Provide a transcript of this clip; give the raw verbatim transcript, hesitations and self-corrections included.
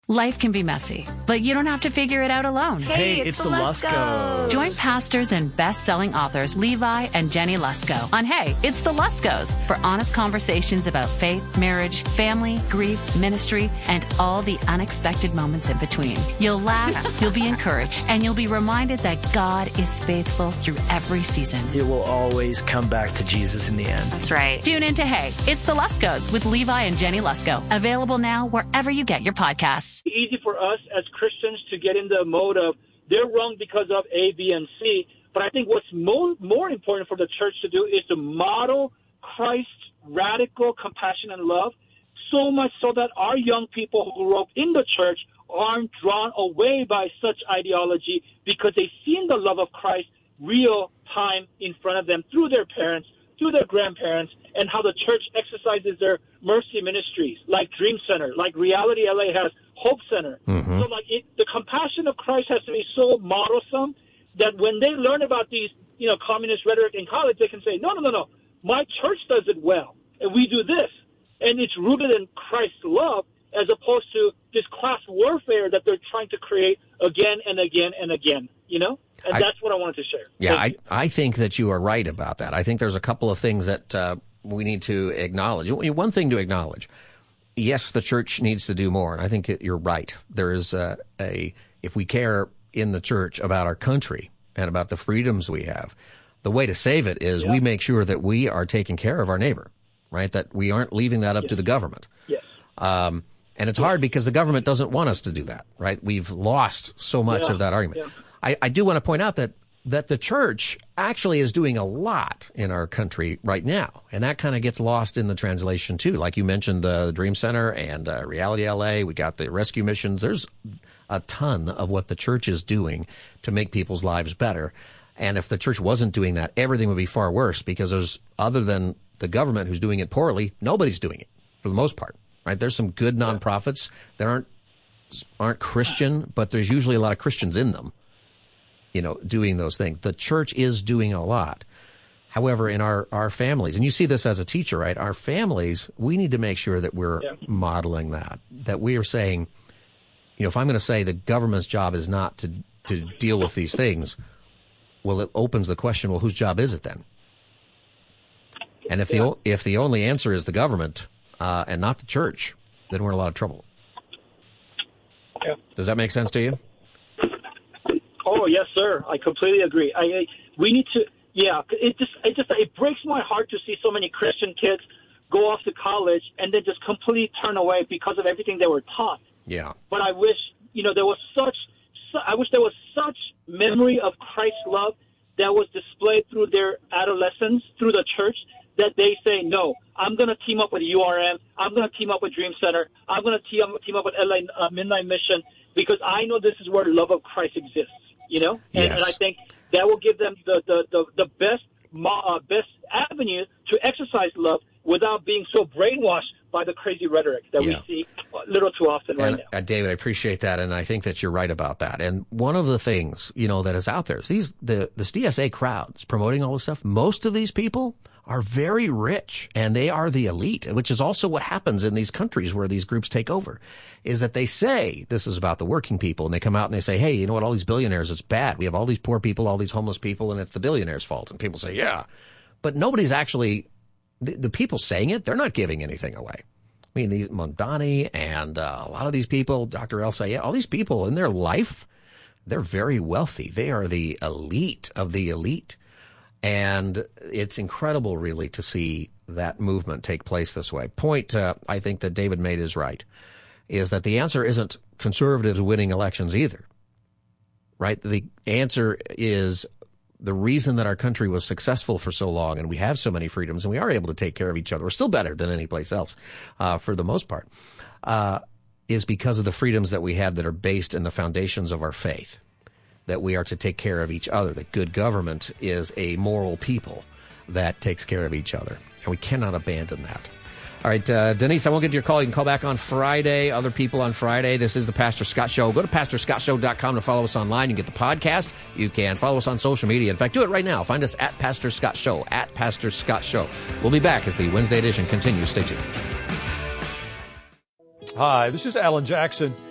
Life can be messy, but you don't have to figure it out alone. Hey, Hey, it's, it's the the Luskos. Join pastors and best-selling authors Levi and Jenny Lusko on Hey, It's the Luskos for honest conversations about faith, marriage, family, grief, ministry, and all the unexpected moments in between. You'll laugh, you'll be encouraged, and you'll be reminded that God is faithful through every season. It will always come back to Jesus in the end. That's right. Tune in to Hey, It's the Luskos with Levi and Jenny Lusko. Available now wherever you get your podcasts. Easy for us as Christians to get in the mode of they're wrong because of A, B, and C. But I think what's more, more important for the church to do is to model Christ's radical compassion and love, so much so that our young people who grew up in the church aren't drawn away by such ideology because they've seen the love of Christ real time in front of them through their parents, through their grandparents, and how the church exercises their mercy ministries like Dream Center, like Reality L A has Hope Center. Mm-hmm. So like it, the compassion of Christ has to be so modelsome that when they learn about these, you know, communist rhetoric in college, they can say, no, no, no, no, my church does it well, and we do this. And it's rooted in Christ's love as opposed to this class warfare that they're trying to create again and again and again, you know? And I, that's what I wanted to share. Yeah, Thank I, I think that you are right about that. I think there's a couple of things that uh, we need to acknowledge. One thing to acknowledge, yes, the church needs to do more, and I think you're right. There is a, a if we care in the church about our country and about the freedoms we have, the way to save it is Yeah. we make sure that we are taking care of our neighbor, right? That we aren't leaving that up Yes. to the government. Yes. Um, and it's hard because the government doesn't want us to do that, right? We've lost so much Yeah. of that argument. Yeah. I, I do want to point out that that the church actually is doing a lot in our country right now, and that kind of gets lost in the translation too. Like you mentioned, uh, the Dream Center and uh, Reality L A, we got the rescue missions. There's a ton of what the church is doing to make people's lives better. And if the church wasn't doing that, everything would be far worse because there's, other than the government who's doing it poorly, nobody's doing it for the most part, right? There's some good nonprofits that aren't aren't Christian, but there's usually a lot of Christians in them, you know, doing those things. The church is doing a lot. However, in our, our families, and you see this as a teacher, right? Our families, we need to make sure that we're Yeah. modeling that, that we are saying, you know, if I'm going to say the government's job is not to, to deal with these things, well, it opens the question, well, whose job is it then? And if Yeah. the o- if the only answer is the government uh, and not the church, then we're in a lot of trouble. Yeah. Does that make sense to you? Oh yes, sir. I completely agree. I, I we need to. Yeah, it just it just it breaks my heart to see so many Christian kids go off to college and then just completely turn away because of everything they were taught. Yeah. But I wish, you know, there was such. Su- I wish there was such memory of Christ's love that was displayed through their adolescence, through the church, that they say, no, I'm going to team up with U R M. I'm going to team up with Dream Center. I'm going to team up, team up with L A uh, Midnight Mission because I know this is where the love of Christ exists, you know? And, Yes. and I think that will give them the, the, the, the best, mo- uh, best avenue to exercise love without being so brainwashed by the crazy rhetoric that Yeah. we see a little too often right And, now. uh, David, I appreciate that, and I think that you're right about that. And one of the things, you know, that is out there is these the this D S A crowds promoting all this stuff. Most of these people are very rich, and they are the elite, which is also what happens in these countries where these groups take over, is that they say this is about the working people, and they come out and they say, hey, you know what, all these billionaires, it's bad. We have all these poor people, all these homeless people, and it's the billionaires' fault. And people say, yeah. But nobody's actually, the, the people saying it, they're not giving anything away. I mean, these Mondani and uh, a lot of these people, Doctor El Sayed, all these people in their life, they're very wealthy. They are the elite of the elite. And it's incredible, really, to see that movement take place this way. Point uh, I think that David made is right, is that the answer isn't conservatives winning elections either, right? The answer is the reason that our country was successful for so long and we have so many freedoms and we are able to take care of each other, we're still better than any place else uh, for the most part, uh, is because of the freedoms that we had that are based in the foundations of our faith, that we are to take care of each other, that good government is a moral people that takes care of each other, and we cannot abandon that. All right, uh, Denise, I won't get to your call. You can call back on Friday, other people on Friday. This is the Pastor Scott Show. Go to pastor scott show dot com to follow us online. You can get the podcast. You can follow us on social media. In fact, do it right now. Find us at Pastor Scott Show, at Pastor Scott Show. We'll be back as the Wednesday edition continues. Stay tuned. Hi, this is Alan Jackson.